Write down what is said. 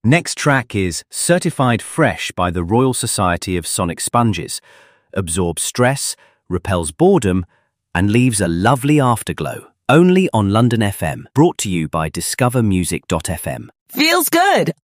Next track is Certified Fresh by the Royal Society of Sonic Sponges. Absorbs stress, repels boredom, and leaves a lovely afterglow. Only on London FM. Brought to you by discovermusic.fm. Feels good.